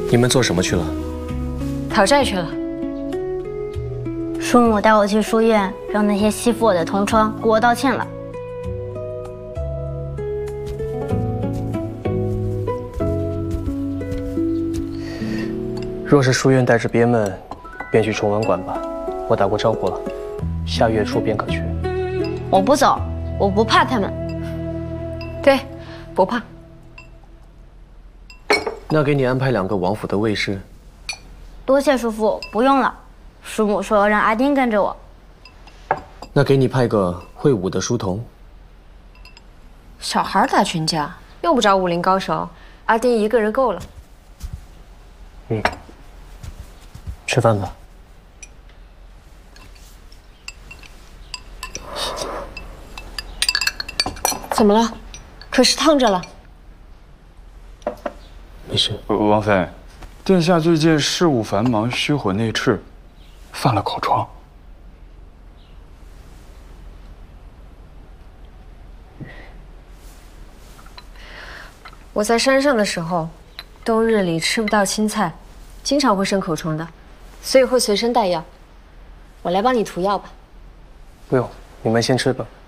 你们做什么去了？ 讨债去了。 叔母带我去书院，让那些欺负我的同窗给我道歉了。 若是书院带着憋闷，便去崇文馆吧。我打过招呼了，下月初便可去。 我不走，我不怕他们。 对，不怕。 那给你安排2个王府的卫士。 多谢叔父，不用了。叔母说让阿丁跟着我。 那给你派个会武的书童。 小孩打群架，用不着武林高手，阿丁一个人够了。 吃饭吧。 怎么了？可是烫着了。 没事。 王妃，殿下最近事务繁忙，虚火内炽，犯了口疮。 我在山上的时候，冬日里吃不到青菜，经常会生口疮的，所以会随身带药。我来帮你涂药吧。 不用，你们先吃吧。